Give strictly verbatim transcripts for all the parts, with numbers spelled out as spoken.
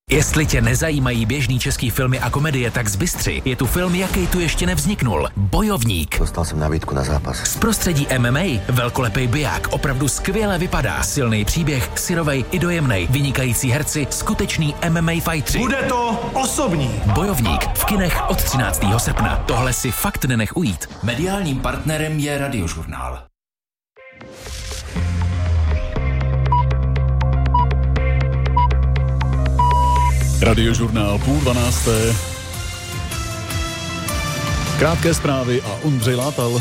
Jestli tě nezajímají běžný český filmy a komedie, tak zbystři. Je tu film, jaký tu ještě nevzniknul. Bojovník. Dostal jsem nabídku na zápas. Z prostředí M M A velkolepý biják opravdu skvěle vypadá. Silný příběh, syrovej i dojemnej, vynikající herci, skutečný M M A fightři. Bude to osobní. Bojovník v kinech od třináctého srpna. Tohle si fakt nenech ujít. Mediálním partnerem je Radiožurnál. Radiožurnál půl dvanácté. Krátké zprávy a Ondřej Látal.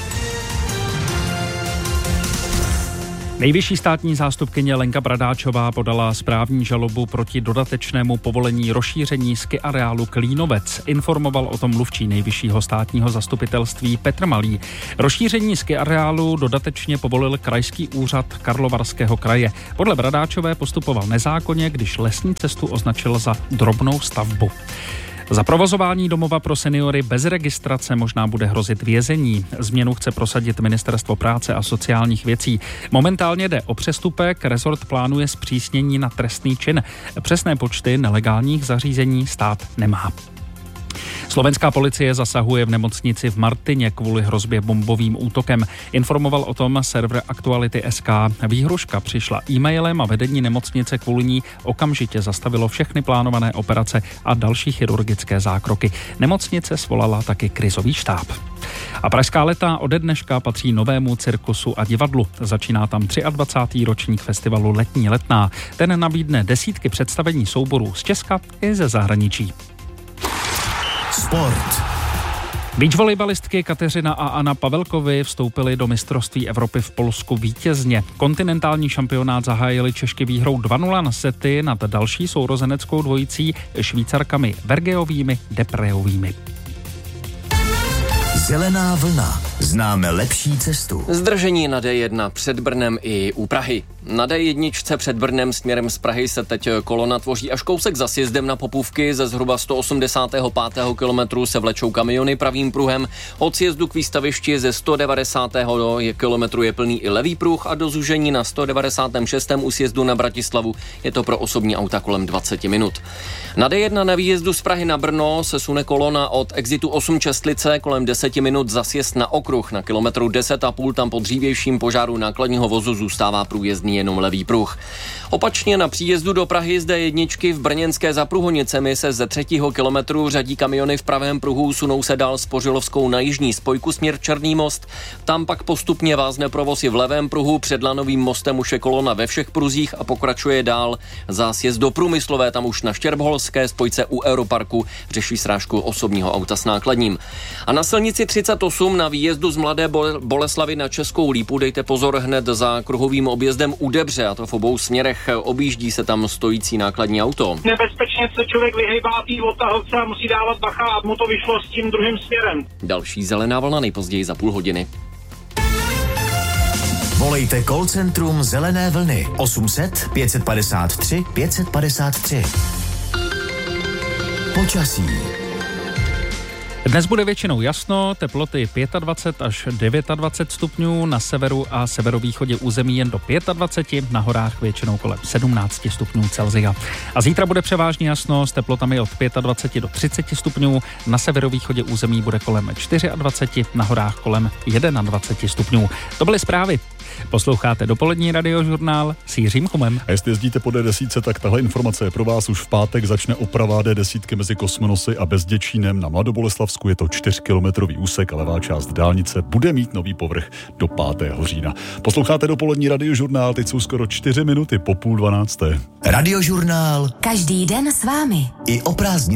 Nejvyšší státní zástupkyně Lenka Bradáčová podala správní žalobu proti dodatečnému povolení rozšíření ski areálu Klínovec. Informoval o tom mluvčí Nejvyššího státního zastupitelství Petr Malý. Rozšíření ski areálu dodatečně povolil Krajský úřad Karlovarského kraje. Podle Bradáčové postupoval nezákonně, když lesní cestu označil za drobnou stavbu. Za provozování domova pro seniory bez registrace možná bude hrozit vězení. Změnu chce prosadit Ministerstvo práce a sociálních věcí. Momentálně jde o přestupek, rezort plánuje zpřísnění na trestný čin. Přesné počty nelegálních zařízení stát nemá. Slovenská policie zasahuje v nemocnici v Martině kvůli hrozbě bombovým útokem. Informoval o tom server Aktuality tečka es ká. Výhruška přišla e-mailem a vedení nemocnice kvůli ní okamžitě zastavilo všechny plánované operace a další chirurgické zákroky. Nemocnice svolala taky krizový štáb. A Pražská Leta ode dneška patří novému cirkusu a divadlu. Začíná tam dvacátý třetí ročník festivalu Letní Letná. Ten nabídne desítky představení souborů z Česka i ze zahraničí. Sport. Beachvolejbalistky Kateřina a Anna Pavelkovy vstoupily do mistrovství Evropy v Polsku vítězně. Kontinentální šampionát zahájili Češky výhrou dva nula na sety nad další sourozeneckou dvojicí Švýcarkami Vergeovými Deprejovými. Zelená vlna. Známe lepší cestu. Zdržení na D jedna před Brnem i u Prahy. Na D jedna před Brnem směrem z Prahy se teď kolona tvoří až kousek za sjezdem na Popůvky. Ze zhruba sto osmdesátého pátého kilometru se vlečou kamiony pravým pruhem. Od sjezdu k výstavišti ze sto devadesátého kilometru je plný i levý pruh a do zúžení na sto devadesátém šestém u sjezdu na Bratislavu je to pro osobní auta kolem dvacet minut. Na D jedna na výjezdu z Prahy na Brno se sune kolona od exitu osm Čestlice kolem deset minut za sjezd na okruh. Na kilometru deset a půl tam po dřívějším požáru nákladního vozu zůstává průjezdný jenom levý pruh. Opačně na příjezdu do Prahy z D jedna v brněnské za Průhonicemi se ze třetího kilometru řadí kamiony v pravém pruhu, sunou se dál Spořilovskou na jižní spojku směr Černý most. Tam pak postupně vázne provoz i v levém pruhu, před Lanovým mostem už je kolona ve všech pruzích a pokračuje dál. Za sjezd do Průmyslové tam už na Štěrbholské spojce u Aeroparku řeší srážku osobního auta s nákladním. A na silnici třicet osm na výjezdu z Mladé Boleslavy na Českou Lípu dejte pozor hned za kruhovým objezdem u Debře, a to v obou směrech. Objíždí se tam stojící nákladní auto. Nebezpečně se člověk vyhýbá tý odtahovce a musí dávat bacha, a mu to vyšlo s tím druhým směrem. Další zelená vlna nejpozději za půl hodiny. Volejte call centrum Zelené vlny osm set pět padesát tři pět padesát tři. Počasí. Dnes bude většinou jasno, teploty dvacet pět až dvacet devět stupňů, na severu a severovýchodě území jen do dvacet pět, na horách většinou kolem sedmnáct stupňů Celsia. A zítra bude převážně jasno s teplotami od dvacet pět do třicet stupňů, na severovýchodě území bude kolem dvacet čtyři, na horách kolem dvacet jedna stupňů. To byly zprávy. Posloucháte dopolední radiožurnál s Jiřím Chumem. A jestli jezdíte po D deset, tak tahle informace je pro vás. Už v pátek začne oprava D deset mezi Kosmonosy a Bezděčínem. Na Mladoboleslavsku je to čtyřkilometrový úsek a levá část dálnice bude mít nový povrch do pátého října. Posloucháte dopolední radiožurnál, teď jsou skoro čtyři minuty po půl dvanácté. Radiožurnál. Každý den s vámi. I o prázdninách.